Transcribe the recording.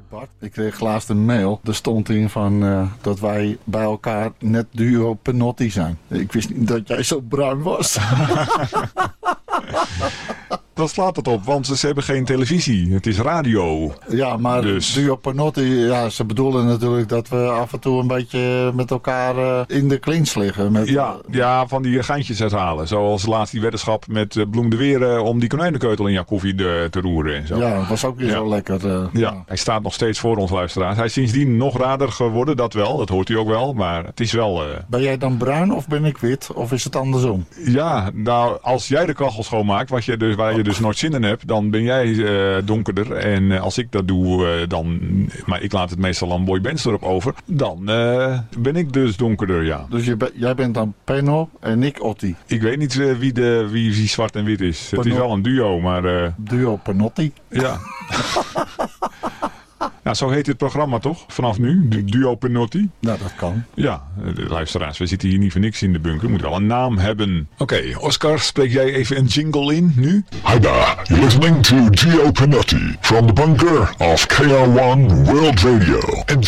Bart, ik kreeg laatst een mail. Er stond in van dat wij bij elkaar net duo Penotti zijn. Ik wist niet dat jij zo bruin was. Dan slaat het op, want ze hebben geen televisie. Het is radio. Ja, maar dus. duo Penotti, ja, ze bedoelen natuurlijk dat we af en toe een beetje met elkaar in de clinch liggen. Met, ja, van die geintjes uithalen. Zoals laatst die weddenschap met Bloem de Weer om die konijnenkeutel in jouw koffie te roeren. En zo. Ja, dat was ook weer zo lekker. Ja, hij staat nog steeds voor ons luisteraars. Hij is sindsdien nog rader geworden, dat wel. Dat hoort u ook wel, maar het is wel... Ben jij dan bruin of ben ik wit? Of is het andersom? Ja, nou, als jij de kachel schoonmaakt, waar je dus nooit zin in hebt, dan ben jij donkerder. En als ik dat doe, maar ik laat het meestal aan Boy Benz erop over, dan ben ik dus donkerder, ja. Dus jij bent dan Penno en ik Otti? Ik weet niet wie zwart en wit is. Het is wel een duo, maar... Duo Penotti? Ja. Ja, zo heet dit programma toch? Vanaf nu, de Duo Penotti. Nou, dat kan. Ja, luisteraars, we zitten hier niet voor niks in de bunker. Moet wel een naam hebben. Oké, Oscar, spreek jij even een jingle in nu? Hi there, you're listening to Duo Penotti from the bunker of KR1 World Radio.